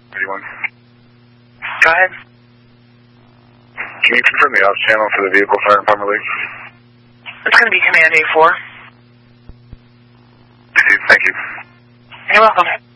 81. Go ahead. Can you confirm the ops channel for the vehicle fire and relief? It's going to be Command A4. Thank you. You're welcome.